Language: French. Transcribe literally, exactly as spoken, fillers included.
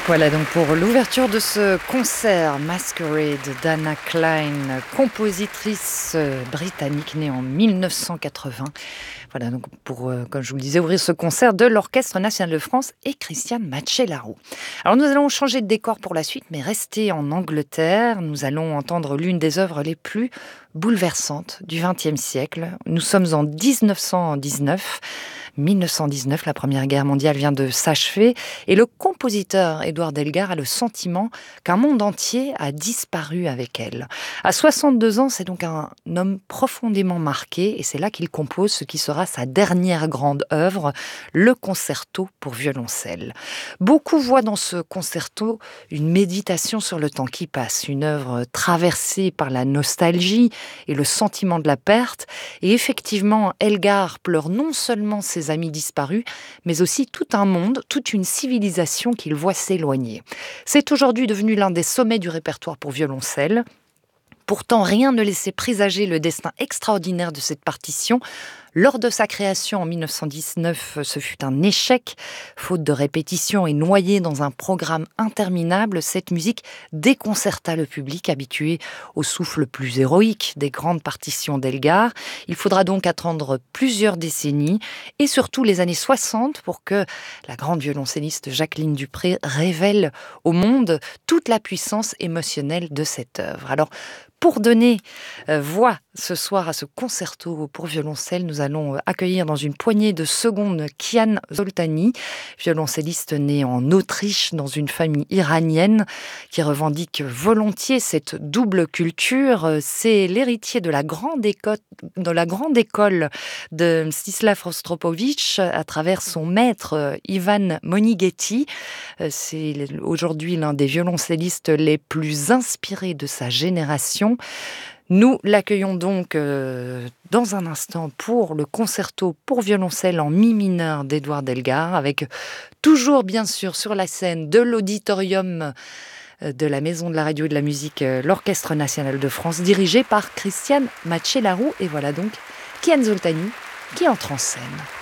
Voilà donc pour l'ouverture de ce concert Masquerade d'Anna Klein, compositrice britannique née en mille neuf cent quatre-vingts. Voilà donc pour, euh, comme je vous le disais, ouvrir ce concert de l'Orchestre National de France et Christiane Macellaro. Alors nous allons changer de décor pour la suite, mais rester en Angleterre. Nous allons entendre l'une des œuvres les plus bouleversantes du vingtième siècle. Nous sommes en dix-neuf cent dix-neuf. mille neuf cent dix-neuf, la Première Guerre mondiale vient de s'achever et le compositeur Édouard Elgar a le sentiment qu'un monde entier a disparu avec elle. À soixante-deux ans, c'est donc un homme profondément marqué et c'est là qu'il compose ce qui sera sa dernière grande œuvre, le concerto pour violoncelle. Beaucoup voient dans ce concerto une méditation sur le temps qui passe, une œuvre traversée par la nostalgie et le sentiment de la perte. Et effectivement, Elgar pleure non seulement ses amis disparus, mais aussi tout un monde, toute une civilisation qu'il voit s'éloigner. C'est aujourd'hui devenu l'un des sommets du répertoire pour violoncelle. Pourtant, rien ne laissait présager le destin extraordinaire de cette partition. Lors de sa création en mille neuf cent dix-neuf, ce fut un échec. Faute de répétition et noyée dans un programme interminable, cette musique déconcerta le public habitué au souffle plus héroïque des grandes partitions d'Elgar. Il faudra donc attendre plusieurs décennies et surtout les années soixante pour que la grande violoncelliste Jacqueline Dupré révèle au monde toute la puissance émotionnelle de cette œuvre. Alors, pour donner euh, voix ce soir à ce concerto pour violoncelle, nous allons accueillir dans une poignée de secondes Kian Zoltani, violoncelliste né en Autriche dans une famille iranienne qui revendique volontiers cette double culture. C'est l'héritier de la grande école de, la grande école de Mstislav Rostropovitch à travers son maître Ivan Monighetti. C'est aujourd'hui l'un des violoncellistes les plus inspirés de sa génération. Nous l'accueillons donc euh, dans un instant pour le concerto pour violoncelle en mi mineur d'Édouard Elgar, avec toujours bien sûr sur la scène de l'auditorium de la Maison de la Radio et de la Musique, l'Orchestre National de France, dirigé par Christiane Macellaro. Et voilà donc Kian Zoltani qui entre en scène.